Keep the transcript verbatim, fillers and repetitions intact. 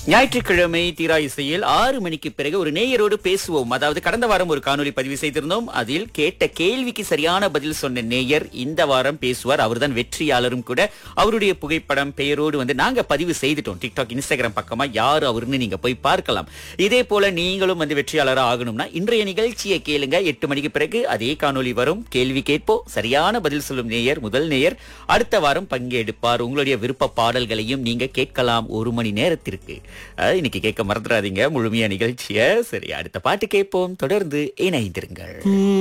ஞாயிற்றுக்கிழமை தீரா இசையில் ஆறு மணிக்கு பிறகு ஒரு நேயரோடு பேசுவோம். அதாவது கடந்த வாரம் ஒரு காணொளி பதிவு செய்திருந்தோம். அதில் கேட்ட கேள்விக்கு சரியான பதில் சொன்ன நேயர் இந்த வாரம் பேசுவார். அவர்தான் வெற்றியாளரும் கூட. அவருடைய புகைப்படம் பெயரோடு வந்து நாங்க பதிவு செய்துட்டோம் டிக்டாக் இன்ஸ்டாகிராம் பக்கமா. யாரு அவருன்னு நீங்க போய் பார்க்கலாம். இதே போல நீங்களும் வந்து வெற்றியாளரா ஆகணும்னா இன்றைய நிகழ்ச்சியை கேளுங்க. எட்டு மணிக்கு பிறகு அதே காணொளி வரும். கேள்வி கேட்போம். சரியான பதில் சொல்லும் நேயர் முதல் நேயர் அடுத்த வாரம் பங்கெடுப்பார். உங்களுடைய விருப்ப பாடல்களையும் நீங்க கேட்கலாம் ஒரு மணி நேரத்திற்கு. அஹ், இன்னைக்கு கேட்க மறந்துடாதீங்க முழுமையா நிகழ்ச்சிய. சரி, அடுத்த பாட்டு கேட்போம். தொடர்ந்து இணைந்திருங்கள்.